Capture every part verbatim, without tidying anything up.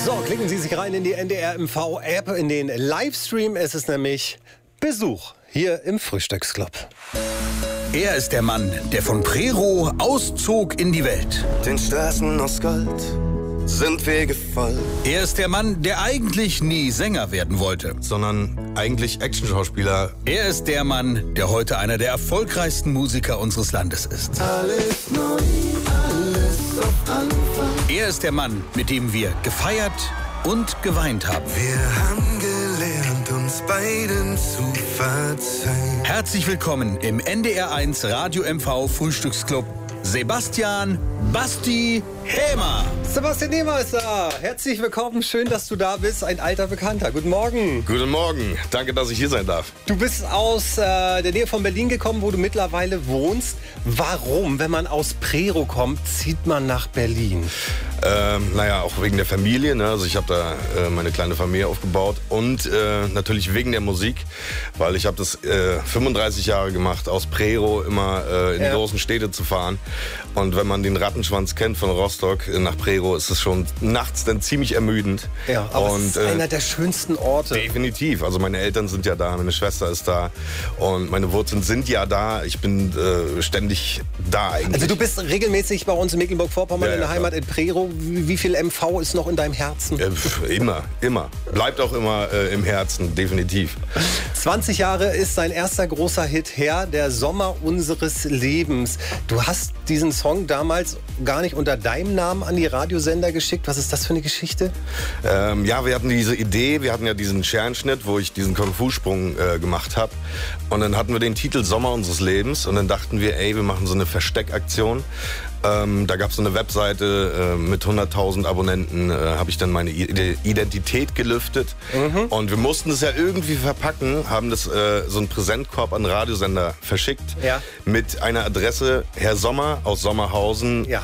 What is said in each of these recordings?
So, klicken Sie sich rein in die N D R M V-App, in den Livestream. Es ist nämlich Besuch hier im Frühstücksclub. Er ist der Mann, der von Prero auszog in die Welt. Den Straßen aus Gold sind Wege voll. Er ist der Mann, der eigentlich nie Sänger werden wollte. Sondern eigentlich Actionschauspieler. Er ist der Mann, der heute einer der erfolgreichsten Musiker unseres Landes ist. Alles neu, alles auf Anfang. Er ist der Mann, mit dem wir gefeiert und geweint haben. Wir haben gelernt, uns beiden zu verzeihen. Herzlich willkommen im N D R eins Radio M V Frühstücksclub. Sebastian Basti Hämer. Sebastian Hämer ist da. Herzlich willkommen. Schön, dass du da bist. Ein alter Bekannter. Guten Morgen. Guten Morgen. Danke, dass ich hier sein darf. Du bist aus äh, der Nähe von Berlin gekommen, wo du mittlerweile wohnst. Warum, wenn man aus Prero kommt, zieht man nach Berlin? Ähm, naja, auch wegen der Familie. Ne? Also ich habe da äh, meine kleine Familie aufgebaut. Und äh, natürlich wegen der Musik. Weil ich habe das äh, fünfunddreißig Jahre gemacht, aus Prero immer äh, in ja. die großen Städte zu fahren. Und wenn man den Rattenschwanz kennt von Rostock nach Prero, ist es schon nachts dann ziemlich ermüdend. Ja, aber und, es ist äh, einer der schönsten Orte. Definitiv. Also meine Eltern sind ja da, meine Schwester ist da und meine Wurzeln sind ja da. Ich bin äh, ständig da eigentlich. Also du bist regelmäßig bei uns in Mecklenburg-Vorpommern ja, in der ja, Heimat in Prero. Wie, wie viel M V ist noch in deinem Herzen? Ja, pf, immer, immer. Bleibt auch immer äh, im Herzen, definitiv. zwanzig Jahre ist sein erster großer Hit her, der Sommer unseres Lebens. Du hast diesen Song damals gar nicht unter deinem Namen an die Radiosender geschickt. Was ist das für eine Geschichte? Ähm, ja, wir hatten diese Idee, wir hatten ja diesen Scherenschnitt, wo ich diesen Kung-Fu-Sprung äh, gemacht habe. Und dann hatten wir den Titel Sommer unseres Lebens und dann dachten wir, ey, wir machen so eine Versteckaktion. Ähm, da gab es so eine Webseite äh, mit hunderttausend Abonnenten, äh, habe ich dann meine I- Identität gelüftet. Mhm. Und wir mussten es ja irgendwie verpacken, haben das äh, so einen Präsentkorb an Radiosender verschickt. Ja. Mit einer Adresse Herr Sommer aus Sommerhausen. Ja.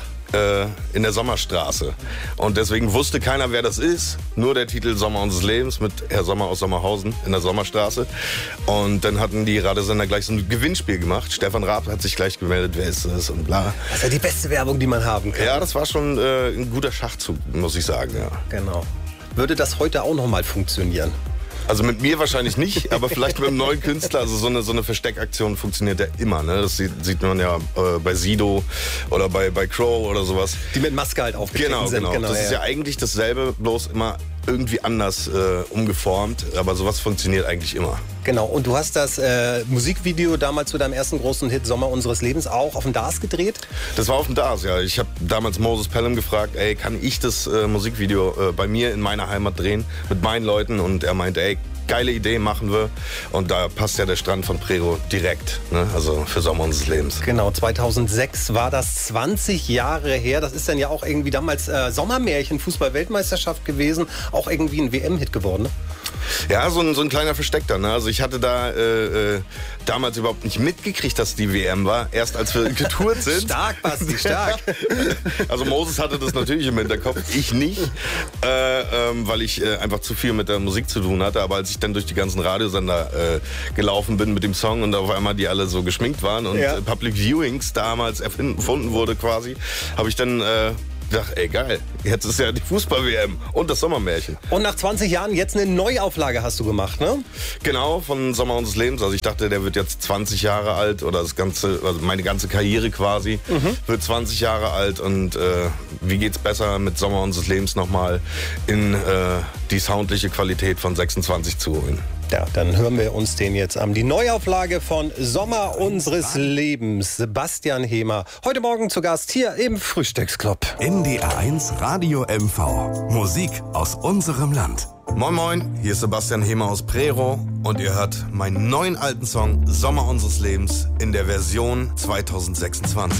In der Sommerstraße. Und deswegen wusste keiner, wer das ist. Nur der Titel Sommer unseres Lebens mit Herr Sommer aus Sommerhausen in der Sommerstraße. Und dann hatten die Radiosender gleich so ein Gewinnspiel gemacht. Stefan Raab hat sich gleich gemeldet, wer ist das und bla. Das ist ja die beste Werbung, die man haben kann. Ja, das war schon äh, ein guter Schachzug, muss ich sagen. Ja. Genau. Würde das heute auch noch mal funktionieren? Also mit mir wahrscheinlich nicht, aber vielleicht mit einem neuen Künstler. Also so eine, so eine Versteckaktion funktioniert ja immer. Ne? Das sieht, sieht man ja äh, bei Sido oder bei, bei Crow oder sowas. Die mit Maske halt aufgetreten genau, sind. Genau, genau. Das ja. ist ja eigentlich dasselbe, bloß immer irgendwie anders äh, umgeformt. Aber sowas funktioniert eigentlich immer. Genau, und du hast das äh, Musikvideo damals zu deinem ersten großen Hit Sommer unseres Lebens auch auf dem D A S gedreht? Das war auf dem D A S, ja. Ich habe damals Moses Pelham gefragt, ey, kann ich das äh, Musikvideo äh, bei mir in meiner Heimat drehen mit meinen Leuten? Und er meinte, ey, geile Idee, machen wir. Und da passt ja der Strand von Prero direkt, ne? Also für Sommer unseres Lebens. Genau, zweitausendsechs war das zwanzig Jahre her. Das ist dann ja auch irgendwie damals äh, Sommermärchen, Fußball-Weltmeisterschaft gewesen. Auch irgendwie ein W M-Hit geworden, ne? Ja, so ein, so ein kleiner Versteckter. Ne? Also ich hatte da äh, äh, damals überhaupt nicht mitgekriegt, dass die W M war. Erst als wir getourt sind. Stark, Basti, stark. Also Moses hatte das natürlich im Hinterkopf, ich nicht. Äh, ähm, weil ich äh, einfach zu viel mit der Musik zu tun hatte. Aber als ich dann durch die ganzen Radiosender äh, gelaufen bin mit dem Song und auf einmal die alle so geschminkt waren und ja. äh, Public Viewings damals erfunden wurde quasi, habe ich dann... Äh, Ich dachte, ey geil, jetzt ist ja die Fußball-W M und das Sommermärchen. Und nach zwanzig Jahren jetzt eine Neuauflage hast du gemacht, ne? Genau, von Sommer unseres Lebens. Also ich dachte, der wird jetzt zwanzig Jahre alt oder das ganze, also meine ganze Karriere quasi mhm. wird zwanzig Jahre alt. Und äh, wie geht's besser mit Sommer unseres Lebens nochmal in äh, die soundliche Qualität von sechsundzwanzig zu holen? Ja, dann hören wir uns den jetzt an. Die Neuauflage von Sommer unseres Lebens. Sebastian Hämer. Heute Morgen zu Gast hier im Frühstücksclub. N D R eins Radio M V. Musik aus unserem Land. Moin Moin, hier ist Sebastian Hämer aus Prero und ihr hört meinen neuen alten Song Sommer unseres Lebens in der Version zweitausendsechsundzwanzig.